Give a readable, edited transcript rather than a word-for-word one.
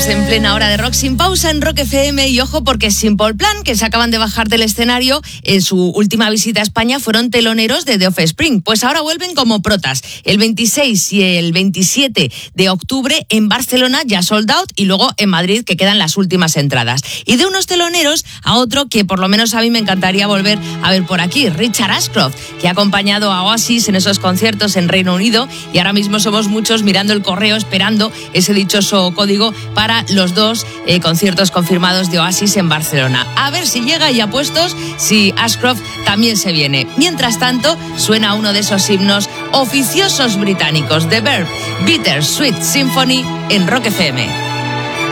Estamos en plena hora de rock sin pausa en Rock FM y ojo porque Simple Plan, que se acaban de bajar del escenario, en su última visita a España fueron teloneros de The Offspring. Pues ahora vuelven como protas. El 26 y el 27 de octubre en Barcelona ya sold out y luego en Madrid que quedan las últimas entradas. Y de unos teloneros a otro que por lo menos a mí me encantaría volver a ver por aquí, Richard Ashcroft, que ha acompañado a Oasis en esos conciertos en Reino Unido y ahora mismo somos muchos mirando el correo esperando ese dichoso código para los dos conciertos confirmados de Oasis en Barcelona. A ver si llega y apuestos si Ashcroft también se viene. Mientras tanto, suena uno de esos himnos oficiosos británicos, The Verve, Bitter Sweet Symphony en Rock FM.